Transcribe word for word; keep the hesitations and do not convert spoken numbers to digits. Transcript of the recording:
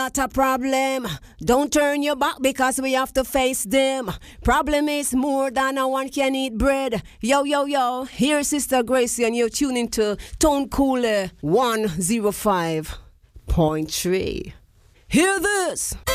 Not a problem. Don't turn your back because we have to face them. Problem is more than a one can eat bread. Yo, yo, yo. Here's Sister Gracie and you're tuning to Tone Cooler one oh five point three. Hear this.